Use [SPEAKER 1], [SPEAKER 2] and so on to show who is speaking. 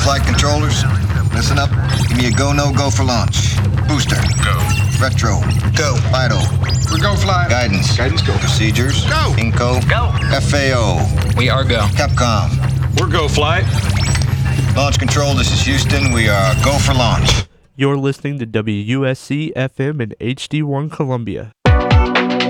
[SPEAKER 1] flight controllers, listen up. Give me a go, no go for launch. Booster.
[SPEAKER 2] Go.
[SPEAKER 1] Retro.
[SPEAKER 3] Go.
[SPEAKER 1] Vital.
[SPEAKER 3] We're go fly.
[SPEAKER 1] Guidance.
[SPEAKER 3] Guidance go.
[SPEAKER 1] Procedures.
[SPEAKER 3] Go.
[SPEAKER 1] Inco.
[SPEAKER 2] Go.
[SPEAKER 1] FAO.
[SPEAKER 2] We are go.
[SPEAKER 1] Capcom.
[SPEAKER 2] We're go flight.
[SPEAKER 1] Launch control, this is Houston. We are go for launch.
[SPEAKER 4] You're listening to WUSC FM in HD1 Columbia.